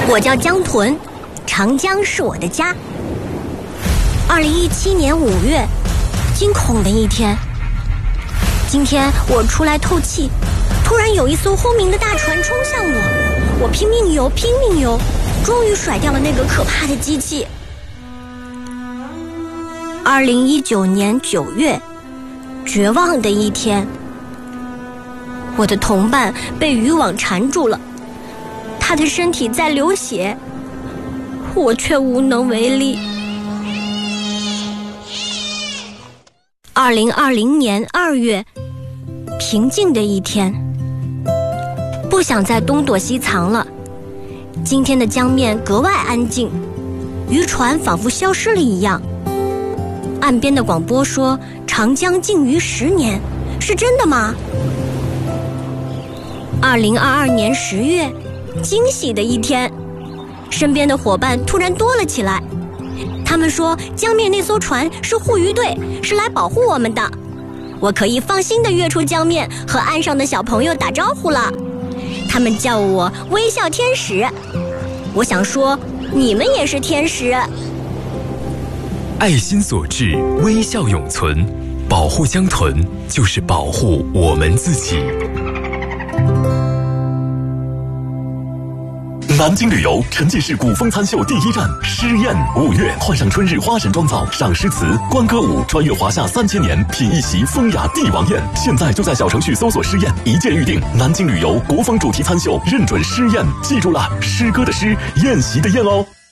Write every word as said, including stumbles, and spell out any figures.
我叫江豚，长江是我的家。二零一七年五月，惊恐的一天。今天我出来透气，突然有一艘轰鸣的大船冲向我，我拼命游，拼命游，终于甩掉了那个可怕的机器。二零一九年九月，绝望的一天。我的同伴被渔网缠住了，他的身体在流血，我却无能为力。二零二零年二月，平静的一天。不想再东躲西藏了，今天的江面格外安静，渔船仿佛消失了一样。岸边的广播说长江禁渔十年，是真的吗？二零二二年十月，惊喜的一天，身边的伙伴突然多了起来。他们说江面那艘船是护渔队，是来保护我们的。我可以放心地跃出江面，和岸上的小朋友打招呼了。他们叫我微笑天使。我想说，你们也是天使。 爱心所致，微笑永存。保护江豚，就是保护我们自己。 南京旅游沉浸式古风餐秀第一站诗宴，五月换上春日花神妆造，赏诗词，观歌舞，穿越华夏三千年，品一席风雅帝王宴。现在就在小程序搜索诗宴，一键预定。南京旅游国风主题餐秀，认准诗宴，记住了，诗歌的诗，宴席的宴哦。